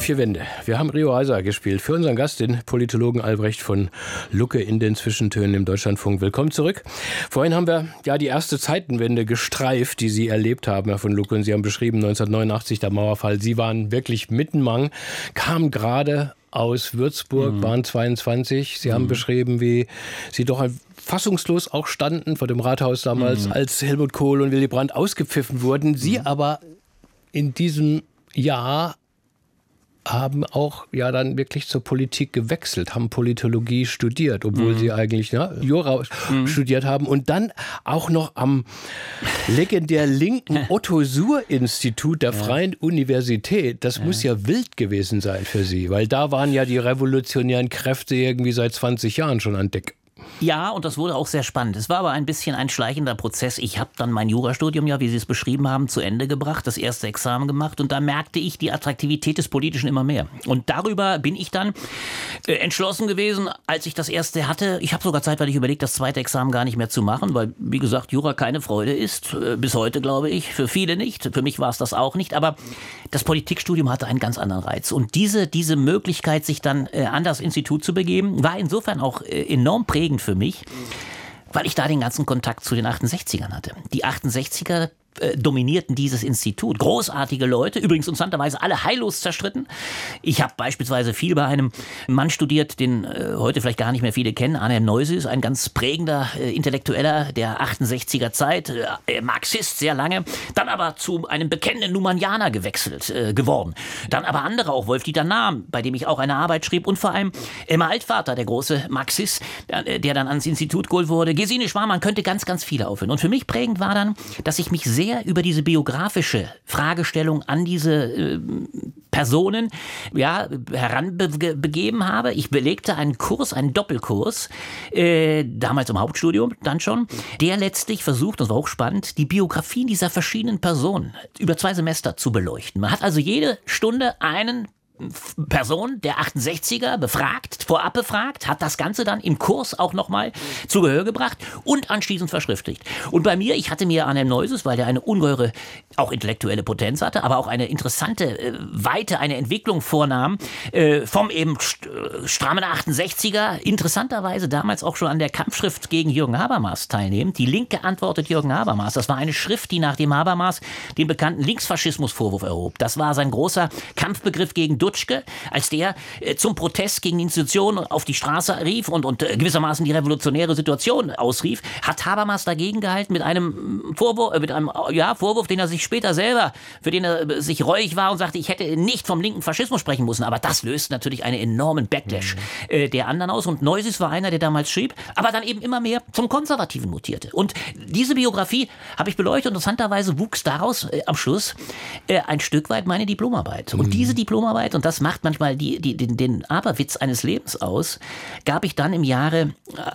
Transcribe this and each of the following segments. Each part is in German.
4 Wände. Wir haben Rio Reiser gespielt. Für unseren Gast, den Politologen Albrecht von Lucke in den Zwischentönen im Deutschlandfunk. Willkommen zurück. Vorhin haben wir ja die erste Zeitenwende gestreift, die Sie erlebt haben, Herr von Lucke. Und Sie haben beschrieben, 1989 der Mauerfall. Sie waren wirklich Mittenmang, kamen gerade aus Würzburg, waren 22. Sie haben beschrieben, wie Sie doch fassungslos auch standen vor dem Rathaus damals, als Helmut Kohl und Willy Brandt ausgepfiffen wurden. Sie aber in diesem Jahr haben auch ja dann wirklich zur Politik gewechselt, haben Politologie studiert, obwohl sie eigentlich Jura studiert haben und dann auch noch am legendär linken Otto-Suhr-Institut der Freien Universität. Das muss ja wild gewesen sein für Sie, weil da waren ja die revolutionären Kräfte irgendwie seit 20 Jahren schon an Deck. Ja, und das wurde auch sehr spannend. Es war aber ein bisschen ein schleichender Prozess. Ich habe dann mein Jurastudium, ja, wie Sie es beschrieben haben, zu Ende gebracht, das erste Examen gemacht und da merkte ich die Attraktivität des Politischen immer mehr. Und darüber bin ich dann entschlossen gewesen, als ich das erste hatte. Ich habe sogar zeitweilig überlegt, das zweite Examen gar nicht mehr zu machen, weil, wie gesagt, Jura keine Freude ist. Bis heute, glaube ich. Für viele nicht. Für mich war es das auch nicht. Aber das Politikstudium hatte einen ganz anderen Reiz. Und diese Möglichkeit, sich dann an das Institut zu begeben, war insofern auch enorm prägend für mich, weil ich da den ganzen Kontakt zu den 68ern hatte. Die 68er dominierten dieses Institut. Großartige Leute, übrigens interessanterweise alle heillos zerstritten. Ich habe beispielsweise viel bei einem Mann studiert, den heute vielleicht gar nicht mehr viele kennen. Arnhem Neusis, ein ganz prägender Intellektueller der 68er Zeit, Marxist sehr lange, dann aber zu einem bekennenden Numannianer geworden. Dann aber andere, auch Wolf-Dieter Nahm, bei dem ich auch eine Arbeit schrieb und vor allem Emma Altvater, der große Marxist, der dann ans Institut geholt wurde. Gesine Schwarm, man könnte ganz, ganz viele aufhören. Und für mich prägend war dann, dass ich mich sehr über diese biografische Fragestellung an diese Personen heranbegeben habe. Ich belegte einen Kurs, einen Doppelkurs, damals im Hauptstudium dann schon, der letztlich versucht, das war auch spannend, die Biografien dieser verschiedenen Personen über 2 Semester zu beleuchten. Man hat also jede Stunde einen Person der 68er vorab befragt, hat das Ganze dann im Kurs auch nochmal zu Gehör gebracht und anschließend verschriftlicht. Und bei mir, ich hatte mir Arnhem Neusis, weil der eine ungeheure, auch intellektuelle Potenz hatte, aber auch eine interessante Weite, eine Entwicklung vornahm, vom eben strammen 68er, interessanterweise damals auch schon an der Kampfschrift gegen Jürgen Habermas teilnehmend. Die Linke antwortet Jürgen Habermas. Das war eine Schrift, die nach dem Habermas den bekannten Linksfaschismusvorwurf erhob. Das war sein großer Kampfbegriff gegen Dutschke, als der zum Protest gegen die Institutionen auf die Straße rief und gewissermaßen die revolutionäre Situation ausrief, hat Habermas dagegen gehalten mit einem Vorwurf, den er sich später selber, für den er sich reuig war und sagte, ich hätte nicht vom linken Faschismus sprechen müssen. Aber das löst natürlich einen enormen Backlash der anderen aus. Und Neusis war einer, der damals schrieb, aber dann eben immer mehr zum Konservativen mutierte. Und diese Biografie habe ich beleuchtet und interessanterweise wuchs daraus am Schluss ein Stück weit meine Diplomarbeit. Und diese Diplomarbeit, und das macht manchmal den Aberwitz eines Lebens aus, gab ich dann im Jahre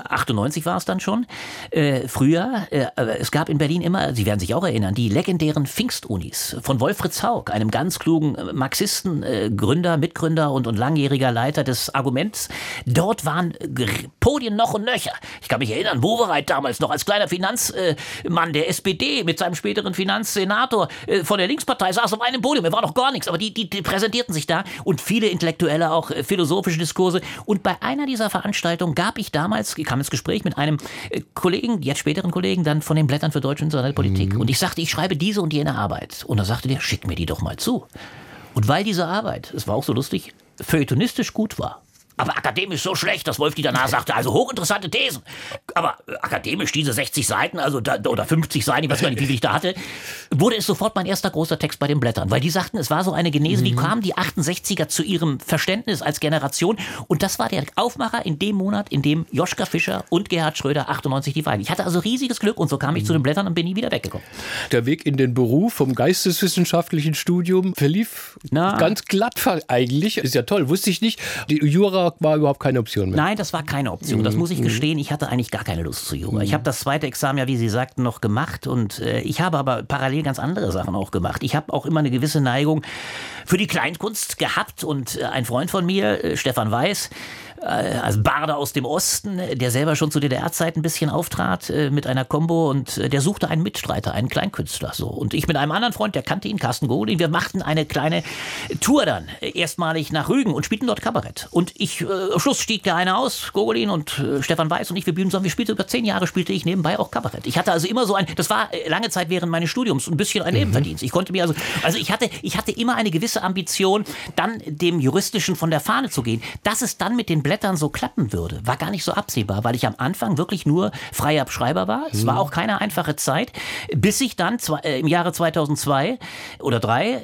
98 war es dann schon, Frühjahr, es gab in Berlin immer, Sie werden sich auch erinnern, die legendären Pfingstunis von Wolfritz Haug, einem ganz klugen Marxisten, Mitgründer und langjähriger Leiter des Arguments. Dort waren Podien noch und nöcher. Ich kann mich erinnern, Wowereit damals noch als kleiner Finanzmann der SPD mit seinem späteren Finanzsenator von der Linkspartei saß auf einem Podium. Er war noch gar nichts, aber die präsentierten sich da und viele Intellektuelle, auch philosophische Diskurse. Und bei einer dieser Veranstaltungen kam ins Gespräch mit einem Kollegen, jetzt späteren Kollegen, dann von den Blättern für Deutsche und internationale Politik. Und ich sagte, ich schreibe diese und jene Arbeit. Und da sagte der, schick mir die doch mal zu. Und weil diese Arbeit, es war auch so lustig, feuilletonistisch gut war, aber akademisch so schlecht, dass Wolf-Dieter Nahr sagte, also hochinteressante Thesen. Aber akademisch diese 60 Seiten, oder 50 Seiten, ich weiß gar nicht, wie viel ich da hatte, wurde es sofort mein erster großer Text bei den Blättern. Weil die sagten, es war so eine Genese, wie kamen die 68er zu ihrem Verständnis als Generation? Und das war der Aufmacher in dem Monat, in dem Joschka Fischer und Gerhard Schröder 98 die Wahl. Ich hatte also riesiges Glück und so kam ich zu den Blättern und bin nie wieder weggekommen. Der Weg in den Beruf vom geisteswissenschaftlichen Studium verlief ganz glatt eigentlich. Ist ja toll, wusste ich nicht. Die Jura war überhaupt keine Option mehr. Nein, das war keine Option. Das muss ich gestehen. Ich hatte eigentlich gar keine Lust zu Jura. Ich habe das zweite Examen ja, wie Sie sagten, noch gemacht und ich habe aber parallel ganz andere Sachen auch gemacht. Ich habe auch immer eine gewisse Neigung für die Kleinkunst gehabt und ein Freund von mir, Stefan Weiß, als Barde aus dem Osten, der selber schon zu DDR-Zeiten ein bisschen auftrat mit einer Combo und der suchte einen Mitstreiter, einen Kleinkünstler. So. Und ich mit einem anderen Freund, der kannte ihn, Carsten Gogolin, wir machten eine kleine Tour dann, erstmalig nach Rügen und spielten dort Kabarett. Und am Schluss stieg der eine aus, Gogolin und Stefan Weiß und ich, wir spielten über 10 Jahre, spielte ich nebenbei auch Kabarett. Ich hatte also immer so das war lange Zeit während meines Studiums ein bisschen ein Nebenverdienst. Ich konnte mir ich hatte immer eine gewisse Ambition, dann dem Juristischen von der Fahne zu gehen. Dass es dann mit den Blättern so klappen würde, war gar nicht so absehbar, weil ich am Anfang wirklich nur freier Schreiber war. Es war auch keine einfache Zeit, bis ich dann im Jahre 2002 oder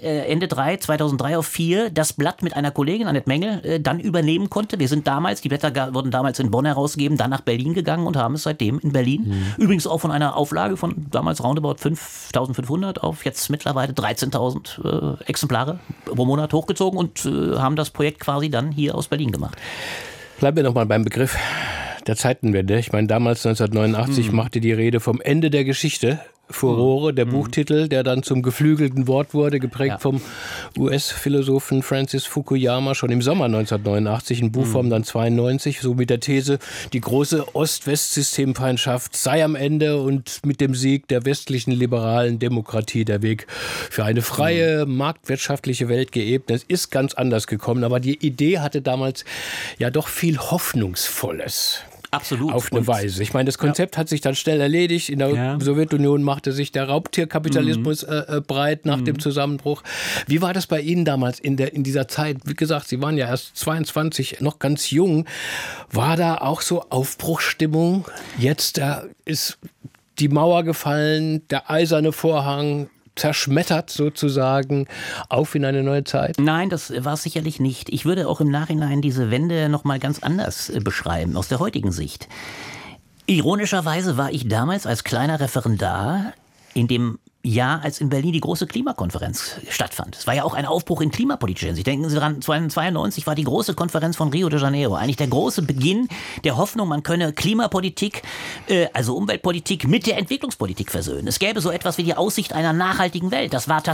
2003 auf 4, das Blatt mit einer Kollegin, Annette Mengel, dann übernehmen konnte. Die Blätter wurden damals in Bonn herausgegeben, dann nach Berlin gegangen und haben es seitdem in Berlin, übrigens auch von einer Auflage von damals roundabout 5.500 auf jetzt mittlerweile 13.000 Exemplare pro Monat hochgezogen und haben das Projekt quasi dann hier aus Berlin gemacht. Bleiben wir nochmal beim Begriff der Zeitenwende. Ich meine, damals 1989 machte die Rede vom Ende der Geschichte Furore, der Buchtitel, der dann zum geflügelten Wort wurde, geprägt vom US-Philosophen Francis Fukuyama schon im Sommer 1989, in Buchform dann 92, so mit der These, die große Ost-West-Systemfeindschaft sei am Ende und mit dem Sieg der westlichen liberalen Demokratie der Weg für eine freie, marktwirtschaftliche Welt geebnet. Es ist ganz anders gekommen, aber die Idee hatte damals ja doch viel Hoffnungsvolles. Absolut. Auf eine Weise. Ich meine, das Konzept hat sich dann schnell erledigt. In der Sowjetunion machte sich der Raubtierkapitalismus breit nach dem Zusammenbruch. Wie war das bei Ihnen damals in dieser Zeit? Wie gesagt, Sie waren ja erst 22, noch ganz jung. War da auch so Aufbruchsstimmung? Jetzt ist die Mauer gefallen, der eiserne Vorhang zerschmettert sozusagen auf in eine neue Zeit? Nein, das war es sicherlich nicht. Ich würde auch im Nachhinein diese Wende noch mal ganz anders beschreiben, aus der heutigen Sicht. Ironischerweise war ich damals als kleiner Referendar in dem Jahr, als in Berlin die große Klimakonferenz stattfand. Es war ja auch ein Aufbruch in klimapolitischer Hinsicht. Denken Sie daran, 1992 war die große Konferenz von Rio de Janeiro. Eigentlich der große Beginn der Hoffnung, man könne Klimapolitik, also Umweltpolitik, mit der Entwicklungspolitik versöhnen. Es gäbe so etwas wie die Aussicht einer nachhaltigen Welt. Das war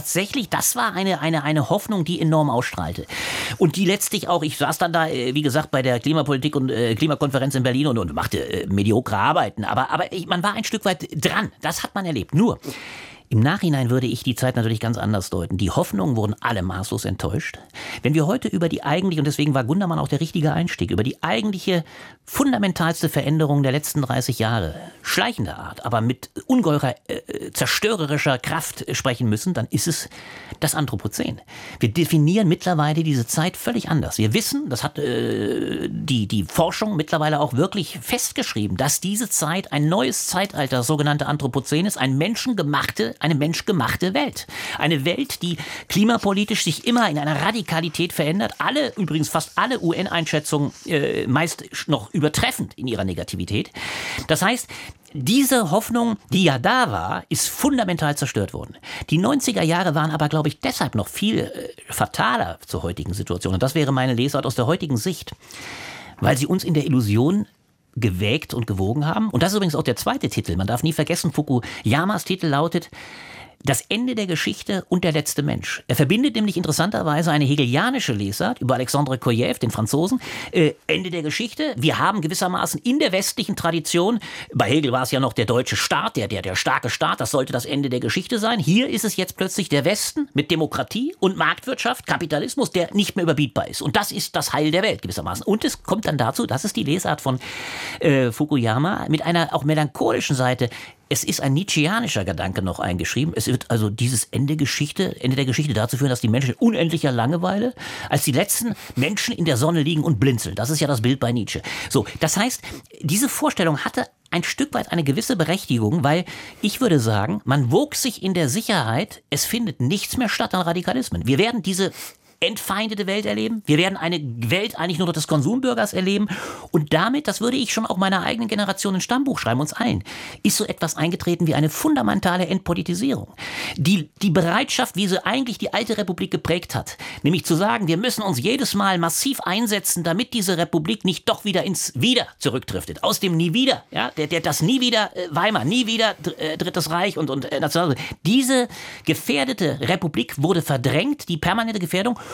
eine Hoffnung, die enorm ausstrahlte. Und die letztlich auch, ich saß dann da, wie gesagt, bei der Klimapolitik und Klimakonferenz in Berlin und machte mediokre Arbeiten. Aber man war ein Stück weit dran. Das hat man erlebt. Nur, im Nachhinein würde ich die Zeit natürlich ganz anders deuten. Die Hoffnungen wurden alle maßlos enttäuscht. Wenn wir heute über die eigentliche, und deswegen war Gundermann auch der richtige Einstieg, über die eigentliche fundamentalste Veränderung der letzten 30 Jahre, schleichender Art, aber mit ungeheurer zerstörerischer Kraft sprechen müssen, dann ist es das Anthropozän. Wir definieren mittlerweile diese Zeit völlig anders. Wir wissen, das hat die Forschung mittlerweile auch wirklich festgeschrieben, dass diese Zeit ein neues Zeitalter, das sogenannte Anthropozän ist, eine menschgemachte Welt. Eine Welt, die klimapolitisch sich immer in einer Radikalität verändert. Fast alle UN-Einschätzungen meist noch übertreffend in ihrer Negativität. Das heißt, diese Hoffnung, die ja da war, ist fundamental zerstört worden. Die 90er Jahre waren aber, glaube ich, deshalb noch viel fataler zur heutigen Situation. Und das wäre meine Lesart aus der heutigen Sicht. Weil sie uns in der Illusion gewägt und gewogen haben. Und das ist übrigens auch der zweite Titel. Man darf nie vergessen, Fukuyamas Titel lautet Das Ende der Geschichte und der letzte Mensch. Er verbindet nämlich interessanterweise eine hegelianische Lesart über Alexandre Kojev, den Franzosen. Ende der Geschichte. Wir haben gewissermaßen in der westlichen Tradition, bei Hegel war es ja noch der deutsche Staat, der starke Staat, das sollte das Ende der Geschichte sein. Hier ist es jetzt plötzlich der Westen mit Demokratie und Marktwirtschaft, Kapitalismus, der nicht mehr überbietbar ist. Und das ist das Heil der Welt gewissermaßen. Und es kommt dann dazu, das ist die Lesart von Fukuyama, mit einer auch melancholischen Seite. Es ist ein nietzscheanischer Gedanke noch eingeschrieben. Es wird also dieses Ende der Geschichte dazu führen, dass die Menschen in unendlicher Langeweile als die letzten Menschen in der Sonne liegen und blinzeln. Das ist ja das Bild bei Nietzsche. So, das heißt, diese Vorstellung hatte ein Stück weit eine gewisse Berechtigung, weil ich würde sagen, man wog sich in der Sicherheit, es findet nichts mehr statt an Radikalismen. Wir werden diese entfeindete Welt erleben. Wir werden eine Welt eigentlich nur noch des Konsumbürgers erleben. Und damit, das würde ich schon auch meiner eigenen Generation ins Stammbuch schreiben, uns allen, ist so etwas eingetreten wie eine fundamentale Entpolitisierung. Die Bereitschaft, wie sie eigentlich die alte Republik geprägt hat, nämlich zu sagen, wir müssen uns jedes Mal massiv einsetzen, damit diese Republik nicht doch wieder ins Wieder zurückdriftet. Aus dem Nie wieder, ja, das Nie wieder Weimar, nie wieder Drittes Reich und Nationalsozialismus. Diese gefährdete Republik wurde verdrängt, die permanente Gefährdung.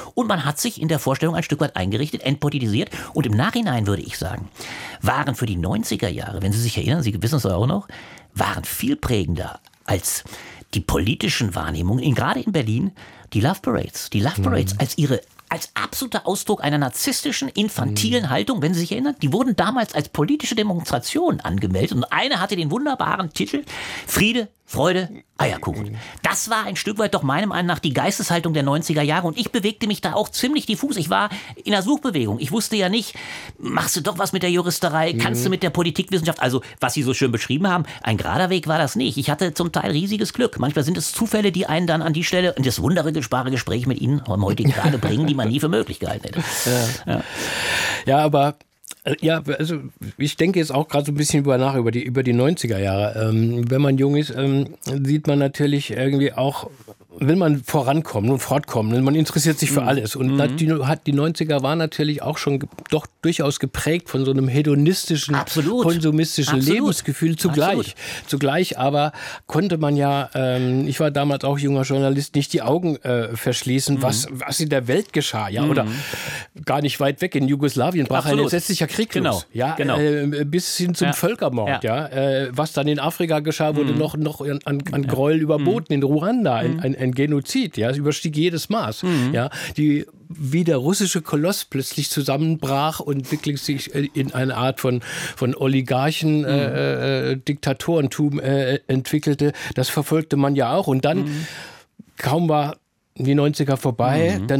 Und man hat sich in der Vorstellung ein Stück weit eingerichtet, entpolitisiert. Und im Nachhinein würde ich sagen, waren für die 90er Jahre, wenn Sie sich erinnern, Sie wissen es auch noch, waren viel prägender als die politischen Wahrnehmungen, gerade in Berlin, die Love Parades. Die Love Parades als absoluter Ausdruck einer narzisstischen, infantilen Haltung, wenn Sie sich erinnern, die wurden damals als politische Demonstration angemeldet und eine hatte den wunderbaren Titel Friede, Freude, Eierkuchen. Das war ein Stück weit doch meiner Meinung nach die Geisteshaltung der 90er Jahre und ich bewegte mich da auch ziemlich diffus. Ich war in der Suchbewegung. Ich wusste ja nicht, machst du doch was mit der Juristerei, kannst du mit der Politikwissenschaft, also was Sie so schön beschrieben haben, ein gerader Weg war das nicht. Ich hatte zum Teil riesiges Glück. Manchmal sind es Zufälle, die einen dann an die Stelle in das wunderbare Gespräch mit Ihnen am heutigen Tage bringen, die man nie für möglich gehalten hätte. Ja, aber also ich denke jetzt auch gerade so ein bisschen über die 90er Jahre. Wenn man jung ist, sieht man natürlich irgendwie auch, will man vorankommen und fortkommen. Man interessiert sich für alles. Und die 90er waren natürlich auch schon doch durchaus geprägt von so einem hedonistischen, konsumistischen Lebensgefühl zugleich. Zugleich aber konnte man ja, ich war damals auch junger Journalist, nicht die Augen verschließen, was in der Welt geschah. Ja? Oder gar nicht weit weg in Jugoslawien brach ein entsetzlicher Krieg los. Ja? Bis hin zum Völkermord. Ja? Was dann in Afrika geschah, wurde noch an Gräuel überboten. In Ruanda ein Genozid, ja, es überstieg jedes Maß, ja, wie der russische Koloss plötzlich zusammenbrach und wirklich sich in eine Art von Oligarchen, Diktatorentum entwickelte, das verfolgte man ja auch. Und dann kaum war die 90er vorbei, der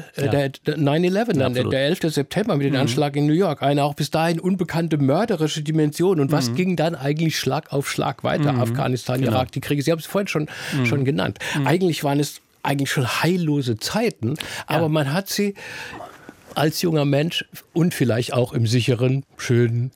9/11, der 11. September mit dem Anschlag in New York, eine auch bis dahin unbekannte mörderische Dimension. Und was ging dann eigentlich Schlag auf Schlag weiter? Afghanistan, Irak, die Kriege, Sie haben es vorhin schon genannt. Eigentlich waren es schon heillose Zeiten, aber man hat sie als junger Mensch und vielleicht auch im sicheren, schönen,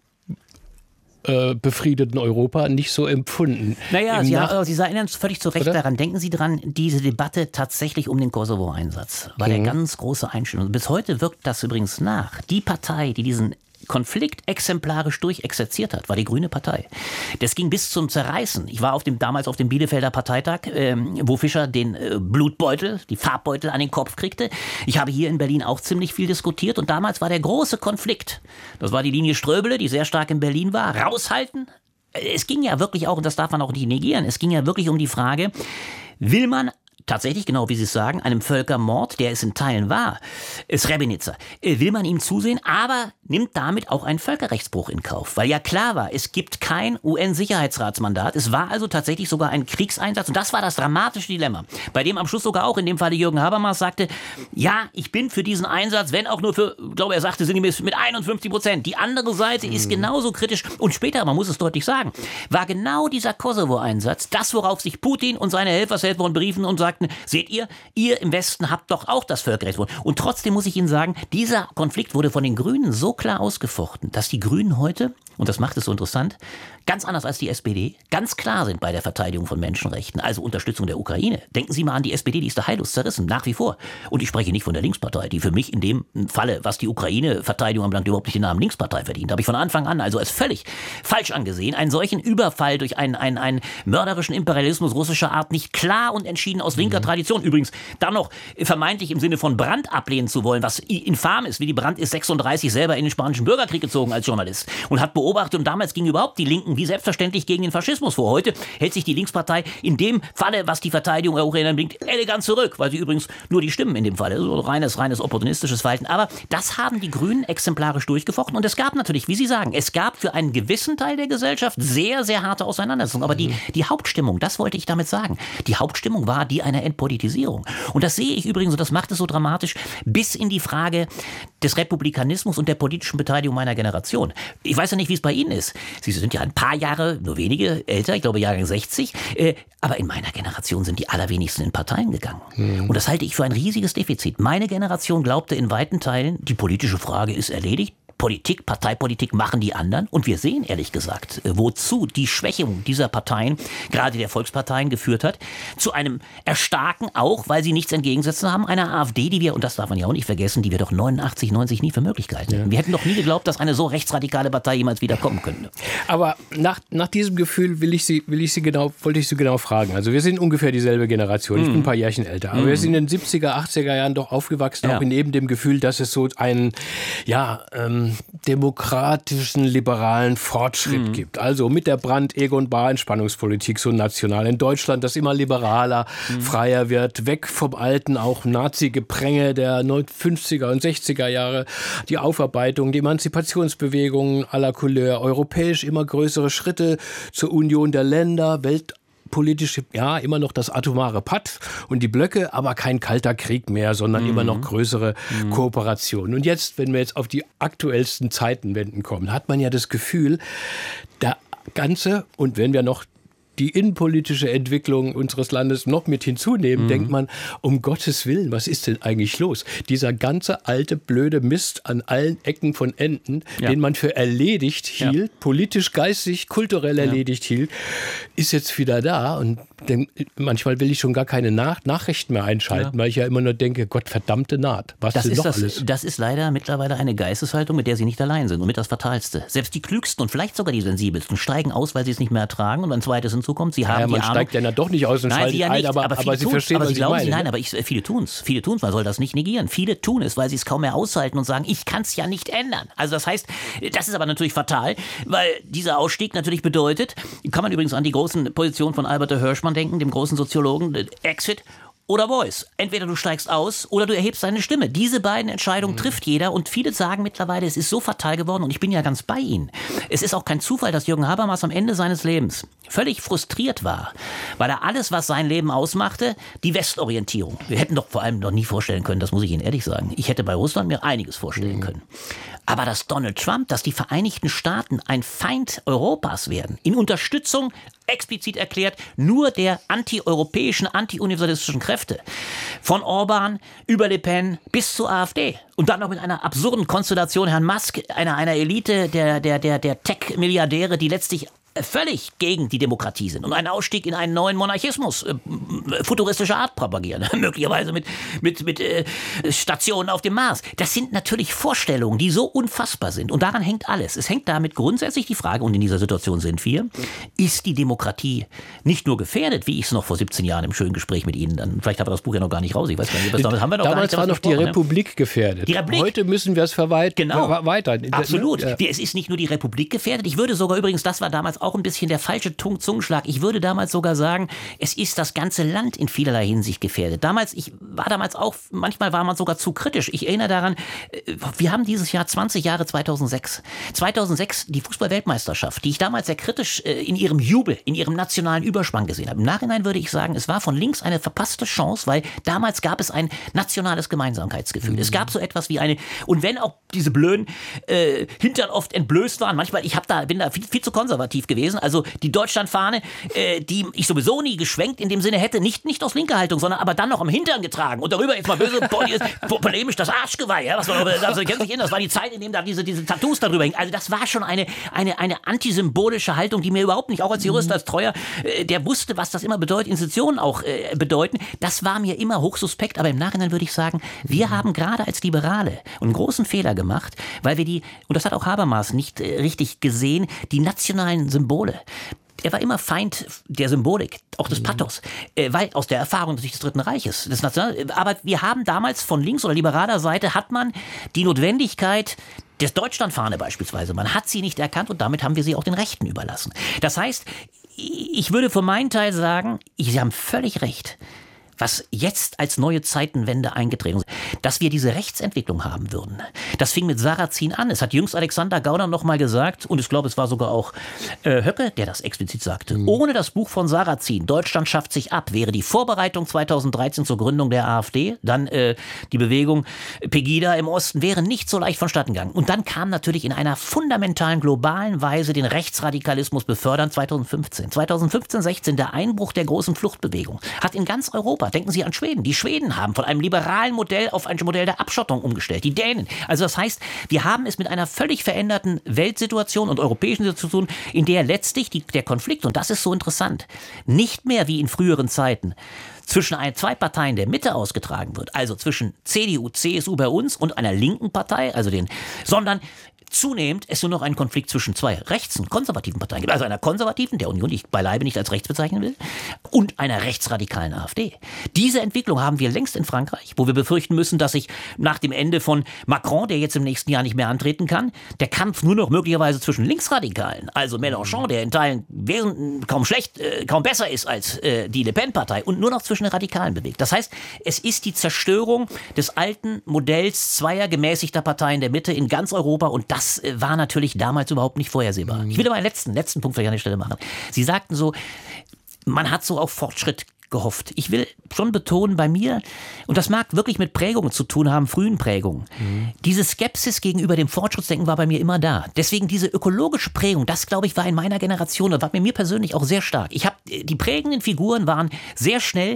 befriedeten Europa nicht so empfunden. Naja, Sie erinnern uns völlig zu Recht daran. Denken Sie dran, diese Debatte tatsächlich um den Kosovo-Einsatz war der ganz große Einstellung. Bis heute wirkt das übrigens nach. Die Partei, die diesen Konflikt exemplarisch durchexerziert hat, war die Grüne Partei. Das ging bis zum Zerreißen. Ich war damals auf dem Bielefelder Parteitag, wo Fischer den Blutbeutel, die Farbbeutel an den Kopf kriegte. Ich habe hier in Berlin auch ziemlich viel diskutiert und damals war der große Konflikt. Das war die Linie Ströbele, die sehr stark in Berlin war. Raushalten. Es ging ja wirklich auch, und das darf man auch nicht negieren, es ging ja wirklich um die Frage, will man tatsächlich, genau wie Sie es sagen, einem Völkermord, der es in Teilen war, Srebrenica, will man ihm zusehen, aber nimmt damit auch einen Völkerrechtsbruch in Kauf. Weil ja klar war, es gibt kein UN-Sicherheitsratsmandat. Es war also tatsächlich sogar ein Kriegseinsatz. Und das war das dramatische Dilemma, bei dem am Schluss sogar auch in dem Falle Jürgen Habermas sagte, ja, ich bin für diesen Einsatz, wenn auch nur für, ich glaube, er sagte sinngemäß mit 51%. Die andere Seite ist genauso kritisch. Und später, man muss es deutlich sagen, war genau dieser Kosovo-Einsatz das, worauf sich Putin und seine Helfershelfer beriefen und sagten, seht ihr im Westen habt doch auch das Völkerrecht. Und trotzdem muss ich Ihnen sagen, dieser Konflikt wurde von den Grünen so klar ausgefochten, dass die Grünen heute, und das macht es so interessant, ganz anders als die SPD, ganz klar sind bei der Verteidigung von Menschenrechten, also Unterstützung der Ukraine. Denken Sie mal an die SPD, die ist da heillos zerrissen, nach wie vor. Und ich spreche nicht von der Linkspartei, die für mich in dem Falle, was die Ukraine-Verteidigung anbelangt, überhaupt nicht den Namen Linkspartei verdient. Habe ich von Anfang an also als völlig falsch angesehen, einen solchen Überfall durch einen mörderischen Imperialismus russischer Art nicht klar und entschieden aus linker Tradition. Übrigens dann noch vermeintlich im Sinne von Brandt ablehnen zu wollen, was infam ist. Willy Brandt ist 36 selber in den Spanischen Bürgerkrieg gezogen als Journalist und hat beobachtet, und damals ging überhaupt die Linken wie selbstverständlich gegen den Faschismus vor. Heute hält sich die Linkspartei in dem Falle, was die Verteidigung der Ukraine bringt, elegant zurück, weil sie übrigens nur die Stimmen in dem Falle, so reines opportunistisches Verhalten. Aber das haben die Grünen exemplarisch durchgefochten und es gab natürlich, wie Sie sagen, es gab für einen gewissen Teil der Gesellschaft sehr, sehr harte Auseinandersetzungen. Aber die Hauptstimmung, das wollte ich damit sagen, die Hauptstimmung war die einer Entpolitisierung. Und das sehe ich übrigens, und das macht es so dramatisch, bis in die Frage des Republikanismus und der politischen Beteiligung meiner Generation. Ich weiß ja nicht, wie es bei Ihnen ist. Sie sind ja ein paar Jahre, nur wenige älter, ich glaube Jahrgang 60, aber in meiner Generation sind die allerwenigsten in Parteien gegangen. Und das halte ich für ein riesiges Defizit. Meine Generation glaubte in weiten Teilen, die politische Frage ist erledigt. Politik, Parteipolitik machen die anderen. Und wir sehen ehrlich gesagt, wozu die Schwächung dieser Parteien, gerade der Volksparteien, geführt hat. Zu einem Erstarken auch, weil sie nichts entgegensetzen haben, einer AfD, die wir, und das darf man ja auch nicht vergessen, die wir doch 89, 90 nie für möglich gehalten hätten. Wir hätten doch nie geglaubt, dass eine so rechtsradikale Partei jemals wieder kommen könnte. Aber nach diesem Gefühl wollte ich Sie genau fragen. Also wir sind ungefähr dieselbe Generation. Ich bin ein paar Jährchen älter. Aber wir sind in den 70er, 80er Jahren doch aufgewachsen, auch in eben dem Gefühl, dass es so einen demokratischen, liberalen Fortschritt gibt. Also mit der Brandt-Egon-Bahr-Entspannungspolitik so national. In Deutschland, das immer liberaler, freier wird. Weg vom alten, auch Nazi-Gepränge der 50er und 60er Jahre. Die Aufarbeitung, die Emanzipationsbewegungen à la Couleur. Europäisch immer größere Schritte zur Union der Länder, weltpolitisch, ja, immer noch das atomare Patt und die Blöcke, aber kein kalter Krieg mehr, sondern immer noch größere Kooperationen. Und jetzt, wenn wir jetzt auf die aktuellsten Zeitenwenden kommen, hat man ja das Gefühl, der ganze, und wenn wir noch die innenpolitische Entwicklung unseres Landes noch mit hinzunehmen, denkt man, um Gottes Willen, was ist denn eigentlich los? Dieser ganze alte, blöde Mist an allen Ecken von Enden, den man für erledigt hielt, politisch, geistig, kulturell erledigt hielt, ist jetzt wieder da. Und manchmal will ich schon gar keine Nachrichten mehr einschalten, weil ich ja immer nur denke, Gott verdammte Naht, was ist noch alles? Das ist leider mittlerweile eine Geisteshaltung, mit der sie nicht allein sind und mit das Fatalste. Selbst die Klügsten und vielleicht sogar die Sensibelsten steigen aus, weil sie es nicht mehr ertragen und ein zweites hinzukommt. Sie haben man steigt ja doch nicht aus und schaltet ein, aber sie verstehen, was ich meine. Nein, aber viele tun's. Man soll das nicht negieren. Viele tun es, weil sie es kaum mehr aushalten und sagen, ich kann es ja nicht ändern. Also das heißt, das ist aber natürlich fatal, weil dieser Ausstieg natürlich bedeutet, kann man übrigens an die großen Positionen von Albert Hirschmann denken, dem großen Soziologen, Exit oder Voice. Entweder du steigst aus oder du erhebst deine Stimme. Diese beiden Entscheidungen trifft jeder und viele sagen mittlerweile, es ist so fatal geworden und ich bin ja ganz bei Ihnen. Es ist auch kein Zufall, dass Jürgen Habermas am Ende seines Lebens völlig frustriert war, weil er alles, was sein Leben ausmachte, die Westorientierung. Wir hätten doch vor allem noch nie vorstellen können, das muss ich Ihnen ehrlich sagen. Ich hätte bei Russland mir einiges vorstellen können. Aber dass Donald Trump, dass die Vereinigten Staaten ein Feind Europas werden, in Unterstützung explizit erklärt, nur der antieuropäischen, antiuniversalistischen Kräfte. Von Orban über Le Pen bis zur AfD. Und dann noch mit einer absurden Konstellation Herrn Musk, einer Elite der Tech-Milliardäre, die letztlich völlig gegen die Demokratie sind und einen Ausstieg in einen neuen Monarchismus futuristischer Art propagieren, möglicherweise mit Stationen auf dem Mars. Das sind natürlich Vorstellungen, die so unfassbar sind und daran hängt alles. Es hängt damit grundsätzlich die Frage, und in dieser Situation sind wir, ist die Demokratie nicht nur gefährdet, wie ich es noch vor 17 Jahren im schönen Gespräch mit Ihnen, dann vielleicht haben wir das Buch ja noch gar nicht raus, ich weiß gar nicht, damals haben wir noch damals gar nicht war noch die Republik gefährdet. Die Republik. Heute müssen wir es weiter. Absolut. Ja. Es ist nicht nur die Republik gefährdet, ich würde sogar übrigens, das war damals auch ein bisschen der falsche Zungenschlag. Ich würde damals sogar sagen, es ist das ganze Land in vielerlei Hinsicht gefährdet. Ich war damals auch, manchmal war man sogar zu kritisch. Ich erinnere daran, wir haben dieses Jahr 20 Jahre 2006. 2006 die Fußball-Weltmeisterschaft, die ich damals sehr kritisch in ihrem Jubel, in ihrem nationalen Überspann gesehen habe. Im Nachhinein würde ich sagen, es war von links eine verpasste Chance, weil damals gab es ein nationales Gemeinsamkeitsgefühl. Es gab so etwas wie und wenn auch diese blöden Hintern oft entblößt waren, manchmal, bin da viel zu konservativ gewesen. Also die Deutschlandfahne, die ich sowieso nie geschwenkt in dem Sinne hätte, nicht aus linker Haltung, sondern aber dann noch am Hintern getragen. Und darüber jetzt mal böse, polemisch das Arschgeweih. Ja, das war die Zeit, in der da diese Tattoos darüber hingen. Also das war schon eine antisymbolische Haltung, die mir überhaupt nicht, auch als Jurist, als Treuer, der wusste, was das immer bedeutet, Institutionen auch bedeuten. Das war mir immer hochsuspekt. Aber im Nachhinein würde ich sagen, wir haben gerade als Liberale einen großen Fehler gemacht, weil wir und das hat auch Habermas nicht richtig gesehen, die nationalen Symbole. Er war immer Feind der Symbolik, auch des Pathos, weil aus der Erfahrung des Dritten Reiches. Aber wir haben damals von links oder liberaler Seite hat man die Notwendigkeit des Deutschlandfahne beispielsweise, man hat sie nicht erkannt und damit haben wir sie auch den Rechten überlassen. Das heißt, ich würde für meinen Teil sagen, Sie haben völlig recht. Was jetzt als neue Zeitenwende eingetreten ist, dass wir diese Rechtsentwicklung haben würden. Das fing mit Sarrazin an. Es hat jüngst Alexander Gauner noch mal gesagt, und ich glaube, es war sogar auch Höcke, der das explizit sagte. Ohne das Buch von Sarrazin, Deutschland schafft sich ab, wäre die Vorbereitung 2013 zur Gründung der AfD, dann die Bewegung Pegida im Osten, wäre nicht so leicht vonstatten gegangen. Und dann kam natürlich in einer fundamentalen, globalen Weise den Rechtsradikalismus befördern 2015. 2015, 16 der Einbruch der großen Fluchtbewegung hat in ganz Europa gemacht. Denken Sie an Schweden. Die Schweden haben von einem liberalen Modell auf ein Modell der Abschottung umgestellt. Die Dänen. Also das heißt, wir haben es mit einer völlig veränderten Weltsituation und europäischen Situation, in der letztlich der Konflikt, und das ist so interessant, nicht mehr wie in früheren Zeiten zwischen zwei Parteien der Mitte ausgetragen wird, also zwischen CDU, CSU bei uns und einer linken Partei, sondern zunehmend es nur noch einen Konflikt zwischen zwei konservativen Parteien gibt. Also einer konservativen, der Union, die ich beileibe nicht als rechts bezeichnen will, und einer rechtsradikalen AfD. Diese Entwicklung haben wir längst in Frankreich, wo wir befürchten müssen, dass sich nach dem Ende von Macron, der jetzt im nächsten Jahr nicht mehr antreten kann, der Kampf nur noch möglicherweise zwischen Linksradikalen, also Mélenchon, der in Teilen kaum besser ist als die Le Pen-Partei, und nur noch zwischen den Radikalen bewegt. Das heißt, es ist die Zerstörung des alten Modells zweier gemäßigter Parteien der Mitte in ganz Europa, und das war natürlich damals überhaupt nicht vorhersehbar. Ich will aber einen letzten Punkt vielleicht an der Stelle machen. Sie sagten so, man hat so auf Fortschritt gehofft. Ich will schon betonen, bei mir, und das mag wirklich mit Prägungen zu tun haben, frühen Prägungen, diese Skepsis gegenüber dem Fortschrittsdenken war bei mir immer da. Deswegen diese ökologische Prägung, das glaube ich war in meiner Generation, das war bei mir persönlich auch sehr stark. Die prägenden Figuren waren sehr schnell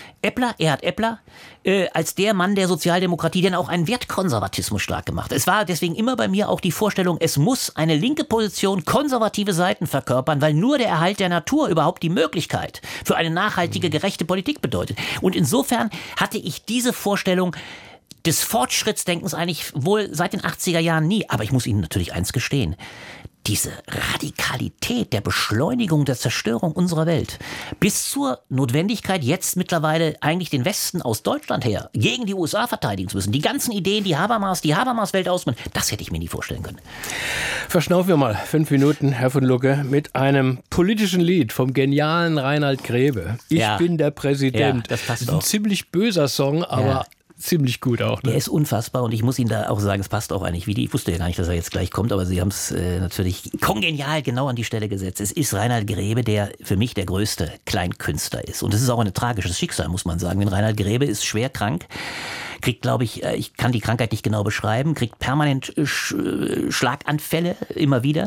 Erhard Eppler, als der Mann der Sozialdemokratie, der auch einen Wertkonservatismus stark gemacht hat. Es war deswegen immer bei mir auch die Vorstellung, es muss eine linke Position konservative Seiten verkörpern, weil nur der Erhalt der Natur überhaupt die Möglichkeit für eine nachhaltige, gerechte Politik bedeutet. Und insofern hatte ich diese Vorstellung des Fortschrittsdenkens eigentlich wohl seit den 80er Jahren nie. Aber ich muss Ihnen natürlich eins gestehen. Diese Radikalität der Beschleunigung der Zerstörung unserer Welt bis zur Notwendigkeit, jetzt mittlerweile eigentlich den Westen aus Deutschland her gegen die USA verteidigen zu müssen. Die ganzen Ideen, die Habermas-Welt ausmachen, das hätte ich mir nie vorstellen können. Verschnaufen wir mal 5 Minuten, Herr von Lucke, mit einem politischen Lied vom genialen Reinhard Grebe. Ich bin der Präsident. Ja, das passt auch. Ein ziemlich böser Song, aber ziemlich gut auch. Ne? Der ist unfassbar, und ich muss Ihnen da auch sagen, es passt auch eigentlich. Ich wusste ja gar nicht, dass er jetzt gleich kommt, aber Sie haben es natürlich kongenial genau an die Stelle gesetzt. Es ist Reinhard Grebe, der für mich der größte Kleinkünstler ist. Und es ist auch ein tragisches Schicksal, muss man sagen. Denn Reinhard Grebe ist schwer krank, kriegt, glaube ich kann die Krankheit nicht genau beschreiben, kriegt permanent Schlaganfälle immer wieder.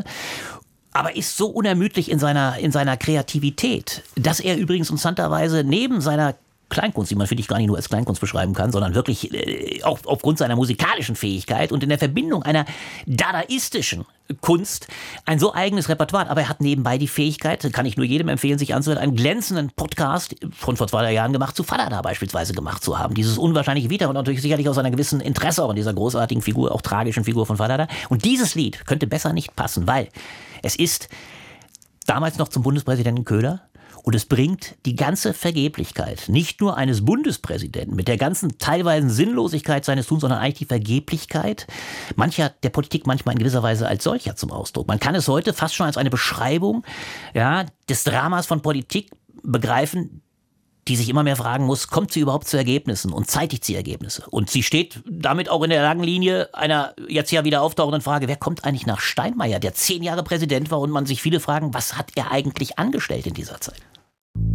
Aber ist so unermüdlich in seiner Kreativität, dass er übrigens interessanterweise neben seiner Kleinkunst, die man, finde ich, gar nicht nur als Kleinkunst beschreiben kann, sondern wirklich auch aufgrund seiner musikalischen Fähigkeit und in der Verbindung einer dadaistischen Kunst ein so eigenes Repertoire. Aber er hat nebenbei die Fähigkeit, kann ich nur jedem empfehlen, sich anzuhören, einen glänzenden Podcast von vor 2 Jahren gemacht, zu Fadada beispielsweise gemacht zu haben. Dieses unwahrscheinliche Vita und natürlich sicherlich aus einer gewissen Interesse auch an dieser großartigen Figur, auch tragischen Figur von Fadada. Und dieses Lied könnte besser nicht passen, weil es ist damals noch zum Bundespräsidenten Köhler. Und es bringt die ganze Vergeblichkeit, nicht nur eines Bundespräsidenten mit der ganzen teilweise Sinnlosigkeit seines Tuns, sondern eigentlich die Vergeblichkeit der Politik manchmal in gewisser Weise als solcher zum Ausdruck. Man kann es heute fast schon als eine Beschreibung des Dramas von Politik begreifen, die sich immer mehr fragen muss, kommt sie überhaupt zu Ergebnissen und zeitigt sie Ergebnisse? Und sie steht damit auch in der langen Linie einer jetzt ja wieder auftauchenden Frage, wer kommt eigentlich nach Steinmeier, der 10 Jahre Präsident war, und man sich viele fragen, was hat er eigentlich angestellt in dieser Zeit?